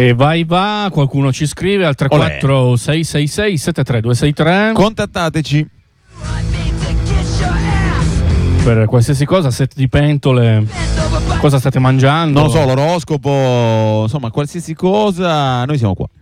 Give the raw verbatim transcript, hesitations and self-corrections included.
E vai va, qualcuno ci scrive al tre quattro sei sei sei sette tre due sei tre. Contattateci per qualsiasi cosa, set di pentole, cosa state mangiando? Non lo so, l'oroscopo, insomma, qualsiasi cosa, noi siamo qua.